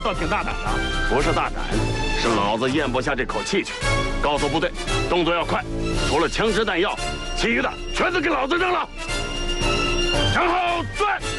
倒挺大胆的。 不是大胆，是老子咽不下这口气去。告诉部队，动作要快，除了枪支弹药，其余的全都给老子扔了。向后转。